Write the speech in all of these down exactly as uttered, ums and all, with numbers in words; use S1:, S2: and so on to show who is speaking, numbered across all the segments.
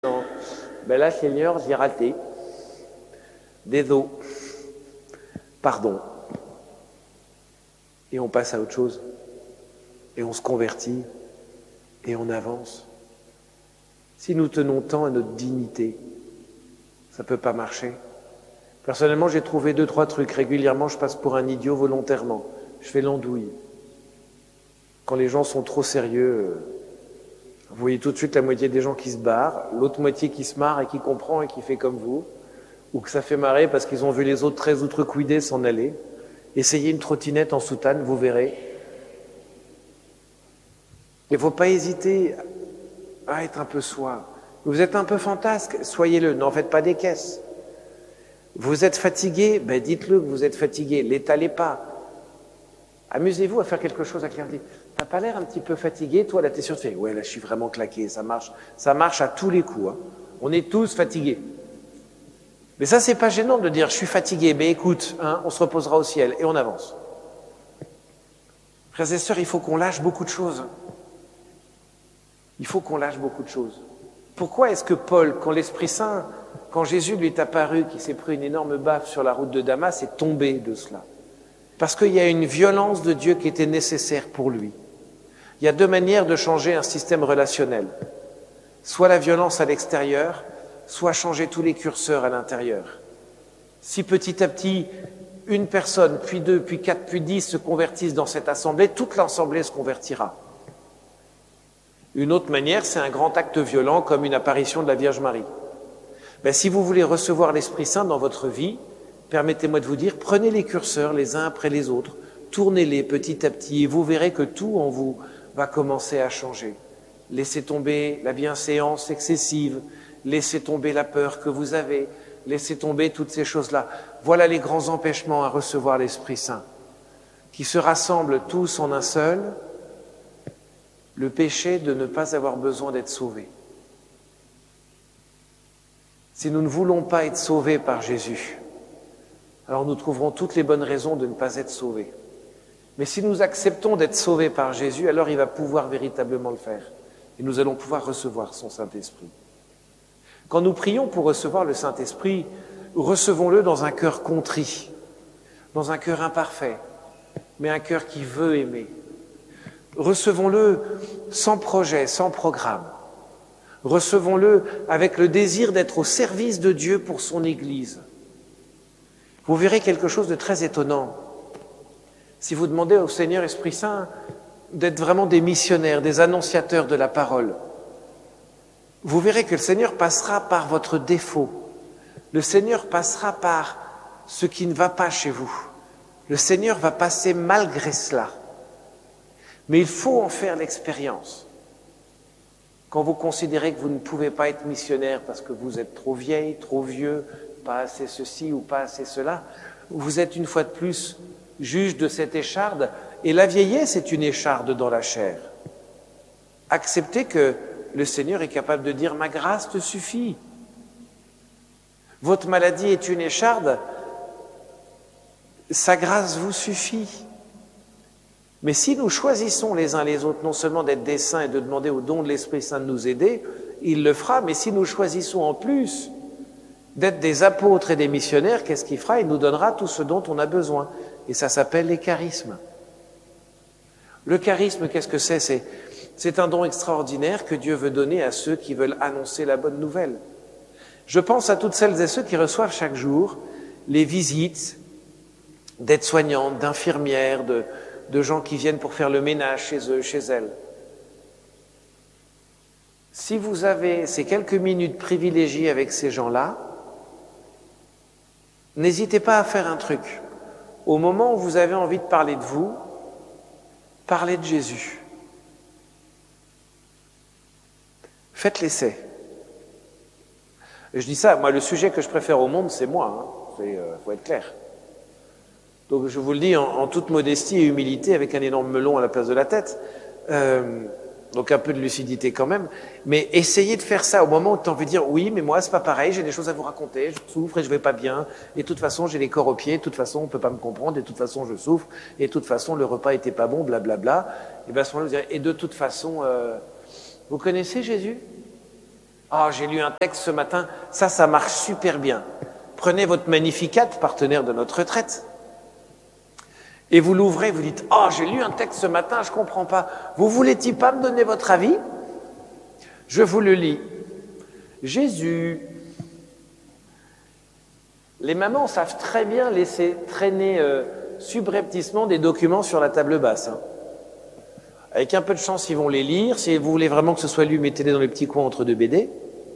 S1: Non. Ben là, Seigneur, j'ai raté. Désolé. Pardon. Et on passe à autre chose. Et on se convertit. Et on avance. Si nous tenons tant à notre dignité, ça ne peut pas marcher. Personnellement, j'ai trouvé deux, trois trucs. Régulièrement, je passe pour un idiot volontairement. Je fais l'andouille. Quand les gens sont trop sérieux, vous voyez tout de suite la moitié des gens qui se barrent, l'autre moitié qui se marre et qui comprend et qui fait comme vous, ou que ça fait marrer parce qu'ils ont vu les autres très outrecuidés s'en aller. Essayez une trottinette en soutane, vous verrez. Il ne faut pas hésiter à être un peu soi. Vous êtes un peu fantasque, soyez-le, n'en faites pas des caisses. Vous êtes fatigué, ben dites-le que vous êtes fatigué, l'étalez pas. Amusez-vous à faire quelque chose à quelqu'un qui dit « T'as pas l'air un petit peu fatigué, toi, là, t'es sûr ?» Tu fais « Ouais, là, je suis vraiment claqué, ça marche. » Ça marche à tous les coups. Hein. On est tous fatigués. Mais ça, c'est pas gênant de dire « Je suis fatigué, mais écoute, hein, on se reposera au ciel. » Et on avance. Frères et sœurs, il faut qu'on lâche beaucoup de choses. Il faut qu'on lâche beaucoup de choses. Pourquoi est-ce que Paul, quand l'Esprit Saint, quand Jésus lui est apparu, qui s'est pris une énorme baffe sur la route de Damas, est tombé de cela? Parce qu'il y a une violence de Dieu qui était nécessaire pour lui. Il y a deux manières de changer un système relationnel. Soit la violence à l'extérieur, soit changer tous les curseurs à l'intérieur. Si petit à petit, une personne, puis deux, puis quatre, puis dix se convertissent dans cette assemblée, toute l'assemblée se convertira. Une autre manière, c'est un grand acte violent comme une apparition de la Vierge Marie. Ben, si vous voulez recevoir l'Esprit Saint dans votre vie, permettez-moi de vous dire, prenez les curseurs les uns après les autres, tournez-les petit à petit et vous verrez que tout en vous va commencer à changer. Laissez tomber la bienséance excessive, laissez tomber la peur que vous avez, laissez tomber toutes ces choses-là. Voilà les grands empêchements à recevoir l'Esprit Saint, qui se rassemblent tous en un seul, le péché de ne pas avoir besoin d'être sauvé. Si nous ne voulons pas être sauvés par Jésus, alors nous trouverons toutes les bonnes raisons de ne pas être sauvés. Mais si nous acceptons d'être sauvés par Jésus, alors il va pouvoir véritablement le faire. Et nous allons pouvoir recevoir son Saint-Esprit. Quand nous prions pour recevoir le Saint-Esprit, recevons-le dans un cœur contrit, dans un cœur imparfait, mais un cœur qui veut aimer. Recevons-le sans projet, sans programme. Recevons-le avec le désir d'être au service de Dieu pour son Église. Vous verrez quelque chose de très étonnant. Si vous demandez au Seigneur Esprit Saint d'être vraiment des missionnaires, des annonciateurs de la parole, vous verrez que le Seigneur passera par votre défaut. Le Seigneur passera par ce qui ne va pas chez vous. Le Seigneur va passer malgré cela. Mais il faut en faire l'expérience. Quand vous considérez que vous ne pouvez pas être missionnaire parce que vous êtes trop vieille, trop vieux, pas assez ceci ou pas assez cela, vous êtes une fois de plus juge de cette écharde, et la vieillesse est une écharde dans la chair. Acceptez que le Seigneur est capable de dire « ma grâce te suffit ». Votre maladie est une écharde, sa grâce vous suffit. Mais si nous choisissons les uns les autres non seulement d'être des saints et de demander au don de l'Esprit Saint de nous aider, il le fera, mais si nous choisissons en plus d'être des apôtres et des missionnaires, qu'est-ce qu'il fera? Il nous donnera tout ce dont on a besoin. Et ça s'appelle les charismes. Le charisme, qu'est-ce que c'est? C'est, c'est un don extraordinaire que Dieu veut donner à ceux qui veulent annoncer la bonne nouvelle. Je pense à toutes celles et ceux qui reçoivent chaque jour les visites d'aides-soignantes, d'infirmières, de, de gens qui viennent pour faire le ménage chez eux, chez elles. Si vous avez ces quelques minutes privilégiées avec ces gens-là, n'hésitez pas à faire un truc. Au moment où vous avez envie de parler de vous, parlez de Jésus. Faites l'essai. Et je dis ça, moi, le sujet que je préfère au monde, c'est moi. Hein. C'est, euh, faut être clair. Donc, je vous le dis en, en toute modestie et humilité, avec un énorme melon à la place de la tête. Euh, donc, un peu de lucidité quand même. Mais essayez de faire ça au moment où tu as envie de dire « Oui, mais moi, c'est pas pareil, j'ai des choses à vous raconter, je souffre et je vais pas bien. Et de toute façon, j'ai les corps aux pieds, de toute façon, on peut pas me comprendre, et de toute façon, je souffre. Et de toute façon, le repas était pas bon, blablabla. » Et bien, à ce moment-là, vous direz « Et de toute façon, euh, vous connaissez Jésus ?» Ah, j'ai lu un texte ce matin, ça, ça marche super bien. Prenez votre Magnificat, partenaire de notre retraite, et vous l'ouvrez, vous dites, ah, j'ai lu un texte ce matin, je comprends pas. Vous voulez-il pas me donner votre avis? Je vous le lis. Jésus. Les mamans savent très bien laisser traîner euh, subrepticement des documents sur la table basse. Hein. Avec un peu de chance, ils vont les lire. Si vous voulez vraiment que ce soit lu, mettez-les dans les petits coins entre deux B D.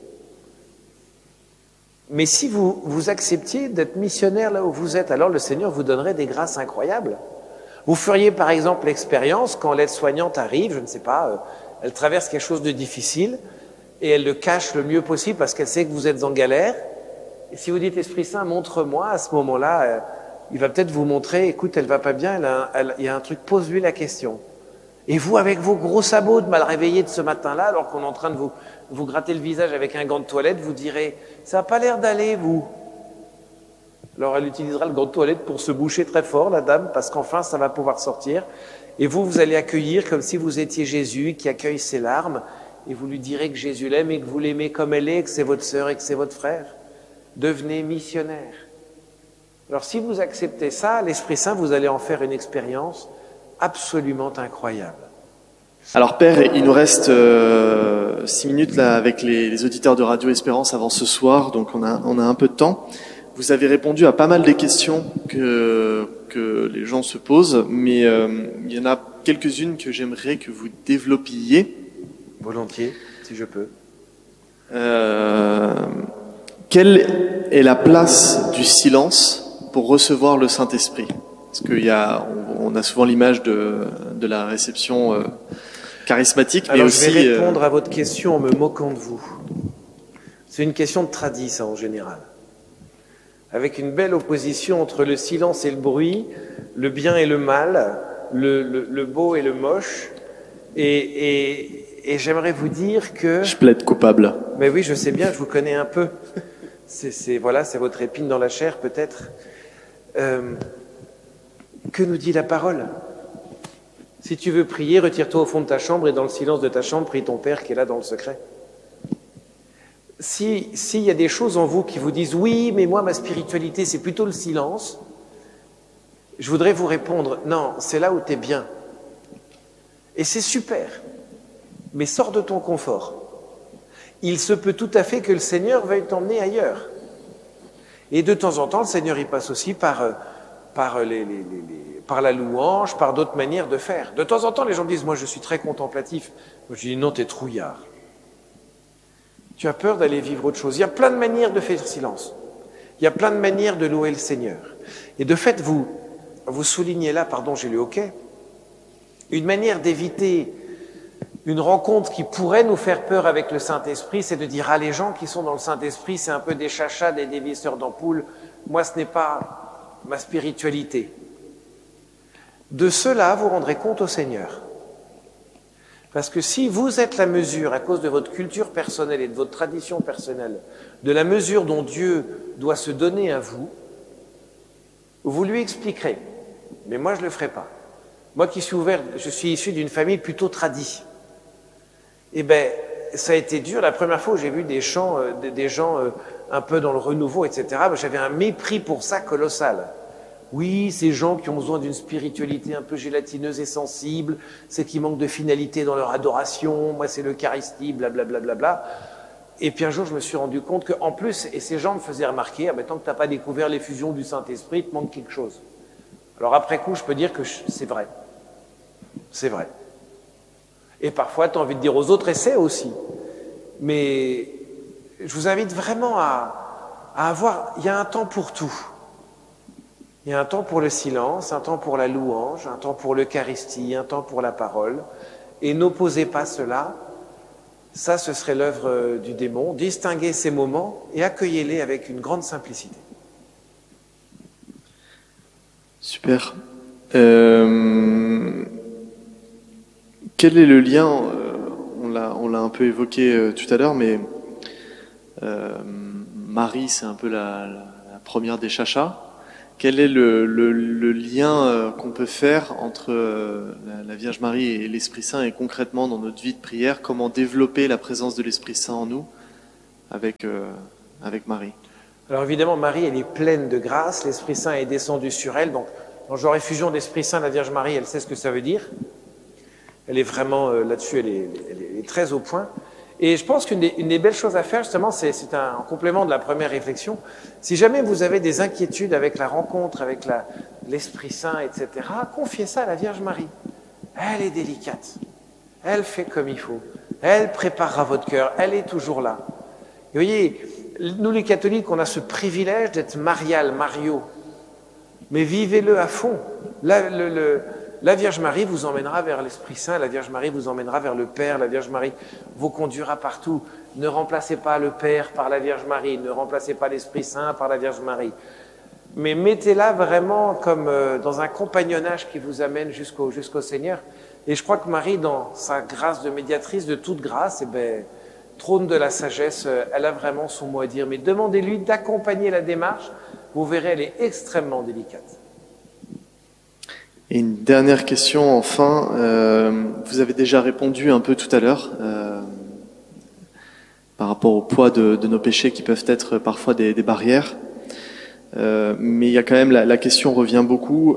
S1: Mais si vous, vous acceptiez d'être missionnaire là où vous êtes, alors le Seigneur vous donnerait des grâces incroyables. Vous feriez par exemple l'expérience, quand l'aide-soignante arrive, je ne sais pas, euh, elle traverse quelque chose de difficile, et elle le cache le mieux possible parce qu'elle sait que vous êtes en galère. Et si vous dites, Esprit Saint, montre-moi, à ce moment-là, euh, il va peut-être vous montrer, écoute, elle va pas bien, elle a, elle, il y a un truc, pose-lui la question. Et vous, avec vos gros sabots de mal réveillés de ce matin-là, alors qu'on est en train de vous, vous gratter le visage avec un gant de toilette, vous direz, ça n'a pas l'air d'aller, vous. Alors elle utilisera le gant de toilette pour se boucher très fort, la dame, parce qu'enfin, ça va pouvoir sortir. Et vous, vous allez accueillir comme si vous étiez Jésus qui accueille ses larmes, et vous lui direz que Jésus l'aime et que vous l'aimez comme elle est, que c'est votre sœur et que c'est votre frère. Devenez missionnaire. Alors si vous acceptez ça, l'Esprit Saint, vous allez en faire une expérience absolument incroyable.
S2: Alors Père, il nous reste euh, six minutes là avec les, les auditeurs de Radio Espérance avant ce soir, donc on a, on a un peu de temps. Vous avez répondu à pas mal des questions que, que les gens se posent, mais euh, il y en a quelques-unes que j'aimerais que vous développiez.
S1: Volontiers, si je peux.
S2: Euh, quelle est la place du silence pour recevoir le Saint-Esprit ? Parce qu'il y a, on, on a souvent l'image de, de la réception euh, charismatique, mais
S1: Alors,
S2: aussi.
S1: Je vais répondre
S2: euh...
S1: à votre question en me moquant de vous. C'est une question de tradition, ça, en général. Avec une belle opposition entre le silence et le bruit, le bien et le mal, le, le, le beau et le moche. Et, et, et j'aimerais vous dire que...
S2: Je plaide coupable.
S1: Mais oui, je sais bien, je vous connais un peu. C'est, c'est, voilà, c'est votre épine dans la chair, peut-être. Euh, que nous dit la parole ? Si tu veux prier, retire-toi au fond de ta chambre et dans le silence de ta chambre, prie ton Père qui est là dans le secret. Si, s'il y a des choses en vous qui vous disent « Oui, mais moi, ma spiritualité, c'est plutôt le silence », je voudrais vous répondre « Non, c'est là où tu es bien. » Et c'est super, mais sors de ton confort. Il se peut tout à fait que le Seigneur veuille t'emmener ailleurs. Et de temps en temps, le Seigneur y passe aussi par, par, les, les, les, les, par la louange, par d'autres manières de faire. De temps en temps, les gens me disent « Moi, je suis très contemplatif. » Je dis « Non, t'es trouillard. Tu as peur d'aller vivre autre chose. » Il y a plein de manières de faire silence. Il y a plein de manières de louer le Seigneur. Et de fait, vous, vous soulignez là, pardon, j'ai lu OK, une manière d'éviter une rencontre qui pourrait nous faire peur avec le Saint-Esprit, c'est de dire « Ah, les gens qui sont dans le Saint-Esprit, c'est un peu des chachas, des dévisseurs d'ampoules. Moi, ce n'est pas ma spiritualité. » De cela, vous rendrez compte au Seigneur. Parce que si vous êtes la mesure, à cause de votre culture personnelle et de votre tradition personnelle, de la mesure dont Dieu doit se donner à vous, vous lui expliquerez. Mais moi, je ne le ferai pas. Moi qui suis ouvert, je suis issu d'une famille plutôt tradie. Eh bien, ça a été dur. La première fois où j'ai vu des, chants, euh, des, des gens euh, un peu dans le renouveau, et cetera, ben, j'avais un mépris pour ça colossal. Oui, ces gens qui ont besoin d'une spiritualité un peu gélatineuse et sensible, c'est qu'ils manquent de finalité dans leur adoration, moi c'est l'Eucharistie, blablabla. Bla, bla, bla. Et puis un jour, je me suis rendu compte qu'en plus, et ces gens me faisaient remarquer, ah ben, tant que tu n'as pas découvert l'effusion du Saint-Esprit, il te manque quelque chose. Alors après coup, je peux dire que c'est vrai. C'est vrai. Et parfois, tu as envie de dire aux autres, essaie aussi. Mais je vous invite vraiment à, à avoir... Il y a un temps pour tout. Il y a un temps pour le silence, un temps pour la louange, un temps pour l'Eucharistie, un temps pour la parole. Et n'opposez pas cela. Ça, ce serait l'œuvre du démon. Distinguez ces moments et accueillez-les avec une grande simplicité.
S2: Super. Euh... Quel est le lien, euh, on l'a, on l'a un peu évoqué euh, tout à l'heure, mais euh, Marie, c'est un peu la, la, la première des chachas. Quel est le, le, le lien euh, qu'on peut faire entre euh, la, la Vierge Marie et l'Esprit Saint et concrètement dans notre vie de prière, comment développer la présence de l'Esprit Saint en nous avec, euh, avec Marie.
S1: Alors évidemment, Marie, elle est pleine de grâce, l'Esprit Saint est descendu sur elle, donc dans genre effusion d'Esprit Saint, la Vierge Marie, elle sait ce que ça veut dire. Elle est vraiment euh, là-dessus, elle est, elle est très au point. Et je pense qu'une des, une des belles choses à faire, justement, c'est, c'est un, un complément de la première réflexion. Si jamais vous avez des inquiétudes avec la rencontre, avec la, l'Esprit Saint, et cetera, confiez ça à la Vierge Marie. Elle est délicate. Elle fait comme il faut. Elle préparera votre cœur. Elle est toujours là. Et vous voyez, nous les catholiques, on a ce privilège d'être marial, Mario. Mais vivez-le à fond. La, le, le, la Vierge Marie vous emmènera vers l'Esprit Saint, la Vierge Marie vous emmènera vers le Père, la Vierge Marie vous conduira partout. Ne remplacez pas le Père par la Vierge Marie, ne remplacez pas l'Esprit Saint par la Vierge Marie. Mais mettez-la vraiment comme euh, dans un compagnonnage qui vous amène jusqu'au, jusqu'au Seigneur. Et je crois que Marie, dans sa grâce de médiatrice, de toute grâce, eh ben, trône de la sagesse, euh, elle a vraiment son mot à dire. Mais demandez-lui d'accompagner la démarche, vous verrez, elle est extrêmement délicate.
S2: Et une dernière question, enfin, euh, vous avez déjà répondu un peu tout à l'heure euh, par rapport au poids de, de nos péchés qui peuvent être parfois des, des barrières. Euh, mais il y a quand même, la, la question revient beaucoup.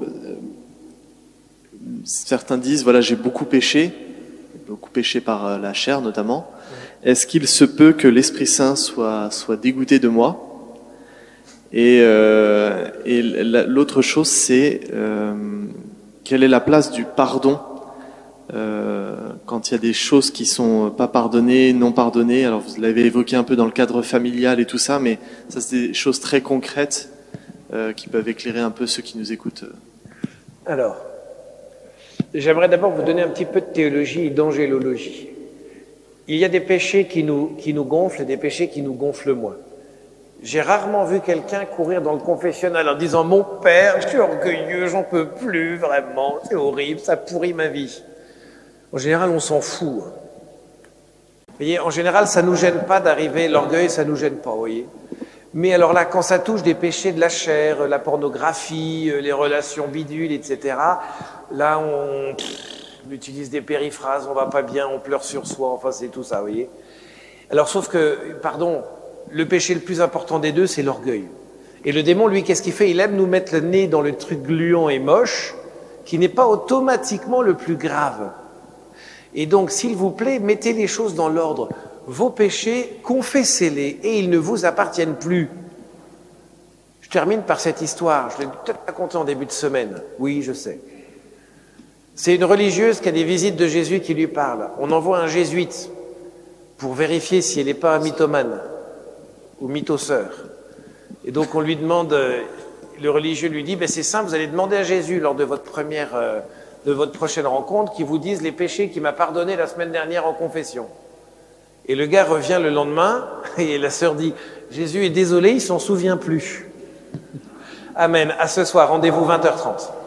S2: Certains disent, voilà, j'ai beaucoup péché, beaucoup péché par la chair notamment. Est-ce qu'il se peut que l'Esprit Saint soit, soit dégoûté de moi ? Et, euh, et l'autre chose, c'est euh, quelle est la place du pardon euh, quand il y a des choses qui sont pas pardonnées, non pardonnées. Alors vous l'avez évoqué un peu dans le cadre familial et tout ça, mais ça c'est des choses très concrètes euh, qui peuvent éclairer un peu ceux qui nous écoutent.
S1: Alors, j'aimerais d'abord vous donner un petit peu de théologie et d'angélologie. Il y a des péchés qui nous, qui nous gonflent et des péchés qui nous gonflent moins. J'ai rarement vu quelqu'un courir dans le confessionnal en disant « Mon père, je suis orgueilleux, j'en peux plus, vraiment, c'est horrible, ça pourrit ma vie. » En général, on s'en fout. Vous voyez, en général, ça ne nous gêne pas d'arriver, l'orgueil, ça ne nous gêne pas, vous voyez. Mais alors là, quand ça touche des péchés de la chair, la pornographie, les relations bidules, et cetera, là, on, on utilise des périphrases, on va pas bien, on pleure sur soi, enfin, c'est tout ça, vous voyez. Alors, sauf que, pardon, le péché le plus important des deux, c'est l'orgueil. Et le démon, lui, qu'est-ce qu'il fait? Il aime nous mettre le nez dans le truc gluant et moche, qui n'est pas automatiquement le plus grave. Et donc, s'il vous plaît, mettez les choses dans l'ordre. Vos péchés, confessez-les, et ils ne vous appartiennent plus. Je termine par cette histoire. Je l'ai peut-être racontée en début de semaine. Oui, je sais. C'est une religieuse qui a des visites de Jésus qui lui parle. On envoie un jésuite pour vérifier si elle n'est pas un mythomane ou mythoseur. Et donc on lui demande, le religieux lui dit, ben c'est simple, vous allez demander à Jésus lors de votre première, euh, de votre prochaine rencontre, qu'il vous dise les péchés qu'il m'a pardonnés la semaine dernière en confession. Et le gars revient le lendemain, et la sœur dit, Jésus est désolé, il s'en souvient plus. Amen. À ce soir, rendez-vous vingt heures trente.